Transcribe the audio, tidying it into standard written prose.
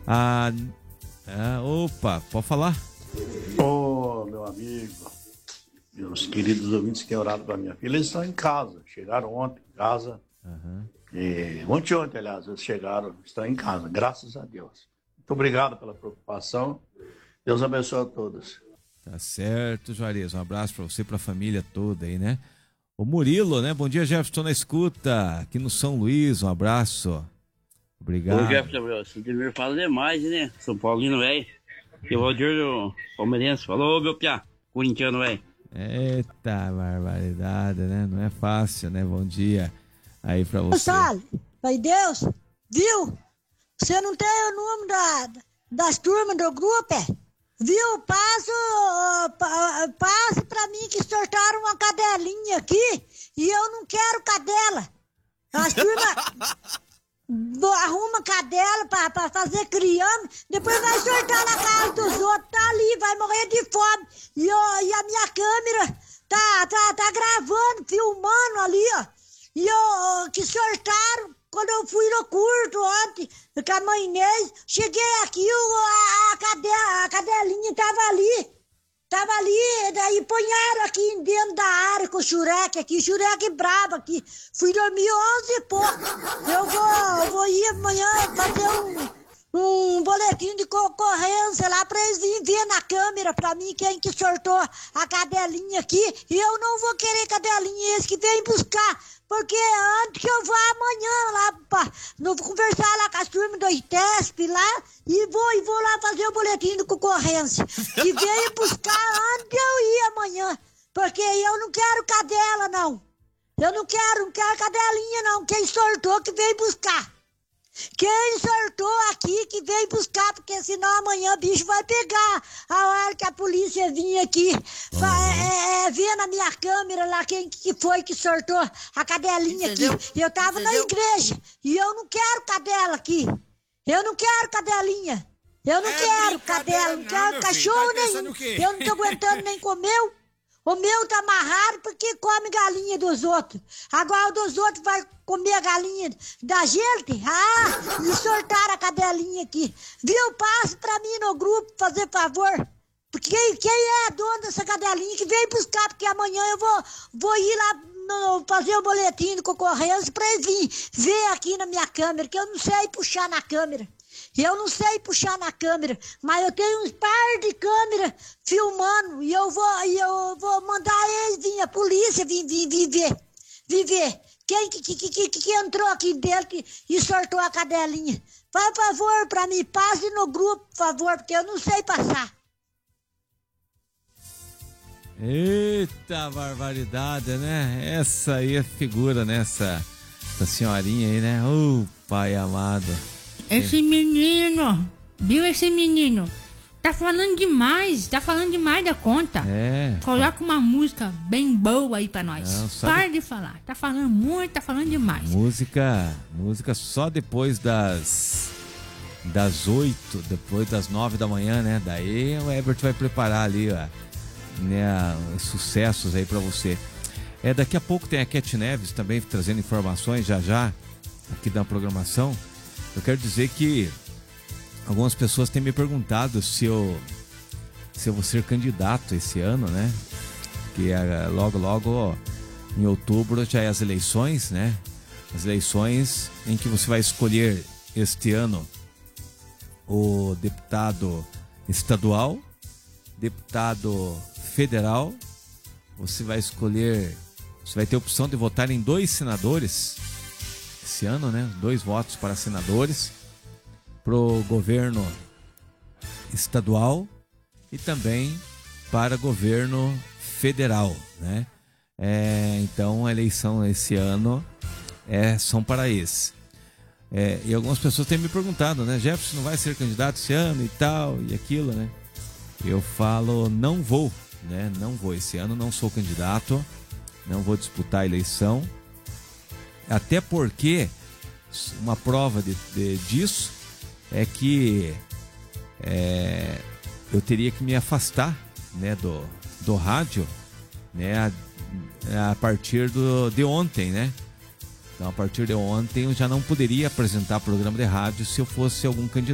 Opa, pode falar? Ô, meu amigo, meus queridos ouvintes que oraram para minha filha, eles estão em casa. Chegaram ontem em casa. Ontem, aliás, eles chegaram, estão em casa, graças a Deus. Muito obrigado pela preocupação. Deus abençoe a todos. Tá certo, Juarez. Um abraço para você e para a família toda aí, né? O Murilo, né? Bom dia, Jefferson, na escuta. Aqui no São Luís, um abraço. Obrigado. Ô, Jefferson, meu, você fala demais, né? São Paulino, velho. E o Valdir, o palmeirense, falou, meu piá, corintiano, velho. Eita, barbaridade, né? Não é fácil, né? Bom dia aí pra você. Salve, Pai Deus, viu? Você não tem o nome das turmas do grupo, é? Viu? Passa pra mim que sortaram uma cadelinha aqui e eu não quero cadela. As turmas arruma cadela pra fazer criame, depois vai sortar na casa dos outros, tá ali, vai morrer de fome. E a minha câmera tá gravando, filmando ali, ó. E que sortaram. Quando eu fui no curto ontem, com a mãe Inês, cheguei aqui, a cadelinha tava ali, daí ponharam aqui dentro da área com o Shurek aqui, Shurek brabo aqui. Fui dormir 11 e pouco. Eu vou ir amanhã fazer um boletim de concorrência lá pra eles virem ver na câmera pra mim quem que sortou a cadelinha aqui. E eu não vou querer cadelinha, esse que vem buscar. Porque antes que eu vá amanhã lá vou conversar lá com as turmas do ITESP lá e vou lá fazer o boletim de concorrência. Que venha buscar antes de eu ir amanhã. Porque eu não quero cadela, não. Eu não quero cadelinha, não. Quem sortou que vem buscar. Quem sortou aqui que vem buscar, porque senão amanhã o bicho vai pegar. A hora que a polícia vir aqui, ver na minha câmera lá quem que foi que sortou a cadelinha. Entendeu? Aqui. Eu tava na igreja e eu não quero cadela aqui. Eu não quero cadelinha. Eu não quero cadela, não quero cachorro nenhum. Eu não tô aguentando nem comer. O meu tá amarrado porque come galinha dos outros. Agora o dos outros vai comer a galinha da gente? E sortaram a cadelinha aqui. Viu? Passa pra mim no grupo, fazer favor. Porque quem é dono dessa cadelinha que vem buscar, porque amanhã eu vou ir lá fazer o boletim de concorrência pra eles virem ver aqui na minha câmera, que eu não sei puxar na câmera. Eu não sei puxar na câmera, mas eu tenho uns par de câmeras filmando e eu vou mandar eles vir, a polícia vir ver. Quem que entrou aqui dentro e sortou a cadelinha? Faz favor pra mim, passe no grupo, por favor, porque eu não sei passar. Eita barbaridade, né? Essa aí é figura, né? Essa senhorinha aí, né? Pai amado. Esse menino, viu esse menino? Tá falando demais da conta. Coloca uma música bem boa aí pra nós. Para de falar, tá falando muito, tá falando demais. Música só depois das 8, depois das 9 da manhã, né? Daí o Herbert vai preparar ali, ó, né, os sucessos aí pra você. Daqui a pouco tem a Cat Neves também trazendo informações já aqui da programação. Eu quero dizer que algumas pessoas têm me perguntado se eu vou ser candidato esse ano, né? Que logo em outubro já é as eleições, né? As eleições em que você vai escolher este ano o deputado estadual, deputado federal. Você vai ter a opção de votar em 2 senadores esse ano, né? 2 votos para senadores, pro governo estadual e também para governo federal, né? Então a eleição esse ano são para esses. E algumas pessoas têm me perguntado, né? Jefferson não vai ser candidato esse ano e tal, e aquilo, né? Eu falo, não vou, né? Não vou esse ano, não sou candidato, não vou disputar a eleição. Até porque uma prova disso é que eu teria que me afastar, né, do rádio, né, a partir de ontem, né? Então, a partir de ontem eu já não poderia apresentar programa de rádio se eu fosse algum candidato.